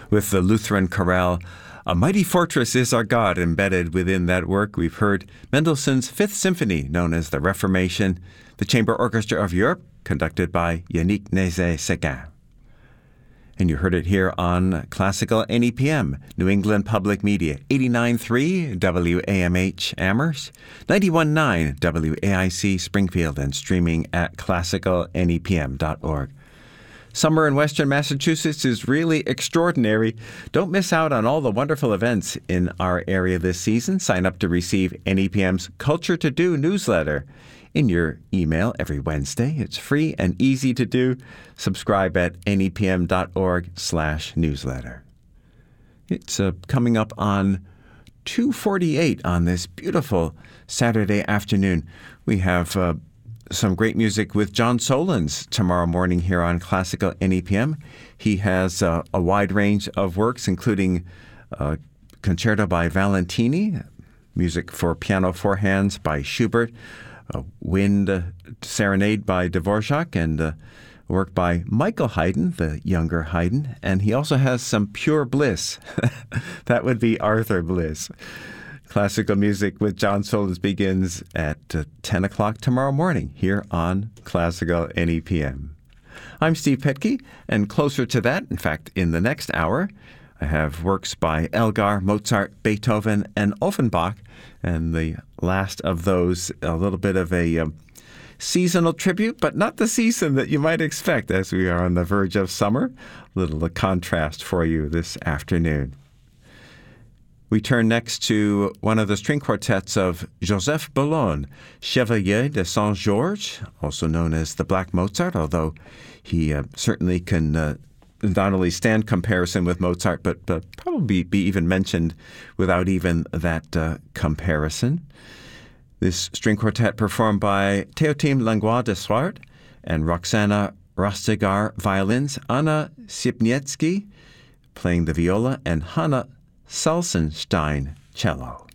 with the Lutheran chorale A Mighty Fortress is Our God. Embedded within that work, we've heard Mendelssohn's Fifth Symphony, known as the Reformation, the Chamber Orchestra of Europe, conducted by Yannick Nézet-Séguin. And you heard it here on Classical NEPM, New England Public Media, 89.3 WAMH Amherst, 91.9 WAIC Springfield, and streaming at classicalnepm.org. Summer in Western Massachusetts is really extraordinary. Don't miss out on all the wonderful events in our area this season. Sign up to receive NEPM's Culture to Do newsletter in your email every Wednesday. It's free and easy to do. Subscribe at nepm.org/newsletter. It's coming up on 2:48 on this beautiful Saturday afternoon. We have some great music with John Solons tomorrow morning here on Classical NEPM. He has a wide range of works, including Concerto by Valentini, music for piano four hands by Schubert, Wind Serenade by Dvorak, and work by Michael Haydn, the younger Haydn. And he also has some pure bliss. That would be Arthur Bliss. Classical music with John Solons begins at 10 o'clock tomorrow morning here on Classical NEPM. I'm Steve Petke, and closer to that, in fact, in the next hour, I have works by Elgar, Mozart, Beethoven, and Offenbach, and the last of those, a little bit of a seasonal tribute, but not the season that you might expect as we are on the verge of summer. A little contrast for you this afternoon. We turn next to one of the string quartets of Joseph Boulogne, Chevalier de Saint-Georges, also known as the Black Mozart, although he certainly can not only stand comparison with Mozart, but probably be even mentioned without even that comparison. This string quartet performed by Théotime Langlois de Swart and Roxana Rastegar violins, Anna Sipniewski playing the viola, and Hanna Salzenstein cello.